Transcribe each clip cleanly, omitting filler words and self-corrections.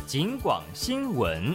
警广新闻。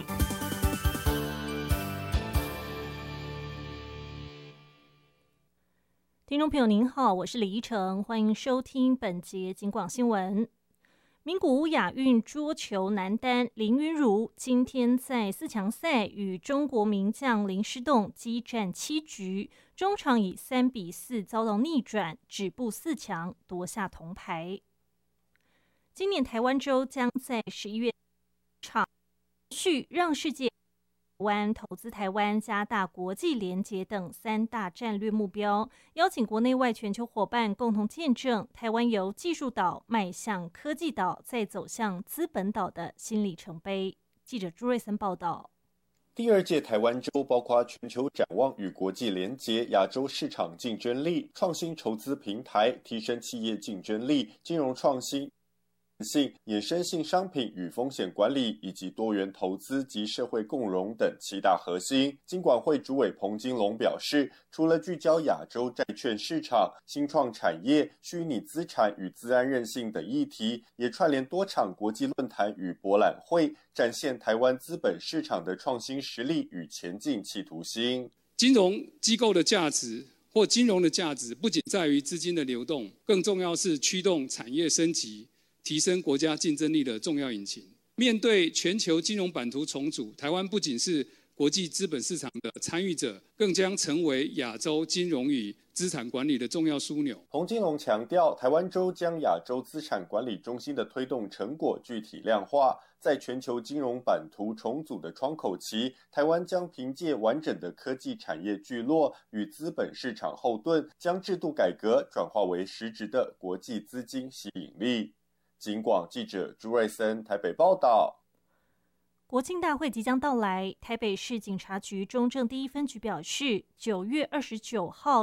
听众朋友您好，我是李依晨，欢迎收听本节警广新闻。名古屋亚运桌球男单林昀儒今天在4强赛与中国名将林诗栋激战7局，中场以3-4遭到逆转，止步4强，夺下铜牌。今年台湾周将在11月场续让世界台湾投资台湾，加大国际连结等3大战略目标，邀请国内外全球伙伴共同见证台湾由技术岛迈向科技岛，再走向资本岛的新里程碑。记者朱瑞森报道。 第2届台湾周包括全球展望与国际连结、亚洲市场竞争力、创新筹资平台、提升企业竞争力、金融创新、衍生性商品与风险管理，以及多元投资及社会共融等7大核心。金管会主委彭金龙表示，除了聚焦亚洲债券市场、新创产业、虚拟资产与资安韧性等议题，也串联多场国际论坛与博览会，展现台湾资本市场的创新实力与前进企图心。 金融机构的价值或金融的价值不仅在于资金的流动，更重要是驱动产业升级，提升国家竞争力的重要引擎。面对全球金融版图重组，台湾不仅是国际资本市场的参与者，更将成为亚洲金融与资产管理的重要枢纽。 彭金龙强调，台湾周将亚洲资产管理中心的推动成果具体量化，在全球金融版图重组的窗口期，台湾将凭借完整的科技产业聚落与资本市场后盾，将制度改革转化为实质的国际资金吸引力。警广记者朱瑞森台北报道。 国庆大会即将到来，台北市警察局中正第1分局表示，9月29号